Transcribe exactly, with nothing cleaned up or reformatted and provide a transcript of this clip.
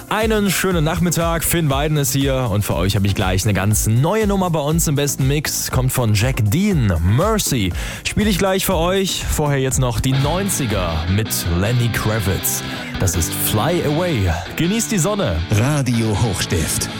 Einen schönen Nachmittag, Finn Weiden ist hier und für euch habe ich gleich eine ganz neue Nummer bei uns im besten Mix. Kommt von Jack Dean, Mercy. Spiele ich gleich für euch. Vorher jetzt noch die neunziger mit Lenny Kravitz. Das ist Fly Away. Genießt die Sonne. Radio Hochstift.